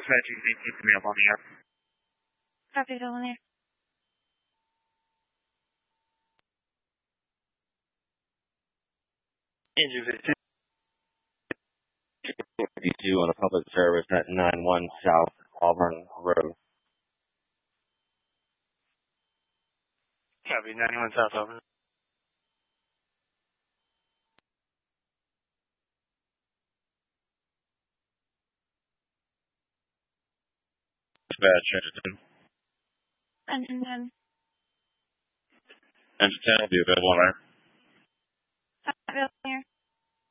dispatching, keep me up on the air. Copy, go on there. Engine 15. on a public service at 91 South Auburn Road. Copy, 91 South Auburn. Dispatch, engine 10. Engine 10. Engine 10 will be available on air. Copy, go on there.